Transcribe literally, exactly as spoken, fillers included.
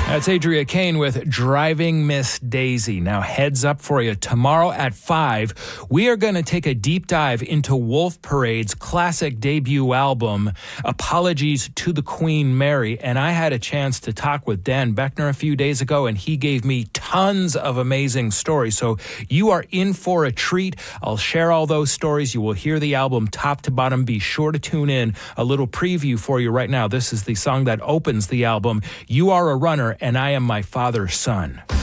That's Adria Kane with Driving Miss Daisy. Now, heads up for you. Tomorrow at five, we are going to take a deep dive into Wolf Parade's classic debut album, Apologies to the Queen Mary. And I had a chance to talk with Dan Beckner a few days ago, and he gave me tons of amazing stories. So you are in for a treat. I'll share all those stories. You will hear the album top to bottom. Be sure to tune in. A little preview for you right now. This is the song that opens the album, You Are a Runner, and I Am My Father's Son.